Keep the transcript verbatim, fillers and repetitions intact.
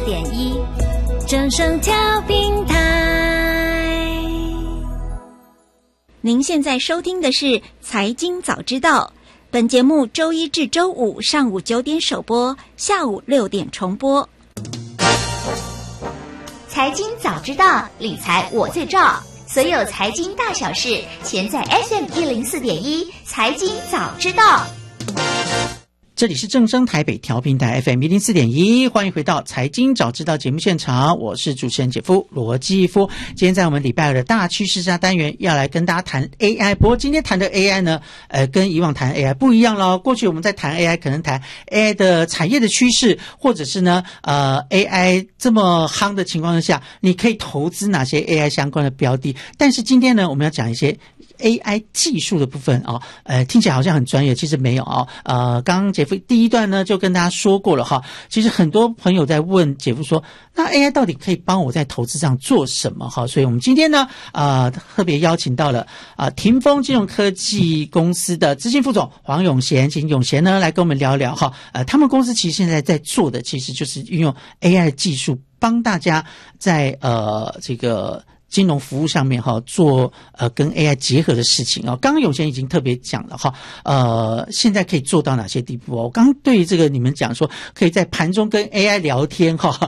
点一，正声调频台。 您现在收听的是财经早知道，本节目周一至周五上午九点首播，下午六点重播。 财经早知道，理财我最照。所有财经大小事，全在 F M 一零四点一财经早知道。 这里是正声台北调频台 F M 一零四点一，欢迎回到财经早知道节目现场，我是主持人姐夫罗继夫。今天在我们礼拜二的大趋势下单元，要来跟大家谈 A I。不过今天谈的 A I 呢，呃，跟以往谈 A I 不一样咯。过去我们在谈 A I， 可能谈 A I 的产业的趋势，或者是呢，呃 ，A I 这么夯的情况下，你可以投资哪些 A I 相关的标的。但是今天呢，我们要讲一些A I 技术的部分哦，呃，听起来好像很专业，其实没有哦。呃，刚刚姐夫第一段呢就跟大家说过了哈，其实很多朋友在问姐夫说，那 A I 到底可以帮我在投资上做什么哈？所以我们今天呢，呃，特别邀请到了啊、呃、霆锋金融科技公司的执行副总黄永贤，请永贤呢来跟我们聊聊哈。呃，他们公司其实现在在做的其实就是运用 A I 的技术，帮大家在呃这个金融服务上面哈，做呃跟 A I 结合的事情啊。刚刚永贤已经特别讲了哈，呃，现在可以做到哪些地步哦？我刚刚对这个你们讲说，可以在盘中跟 A I 聊天哈，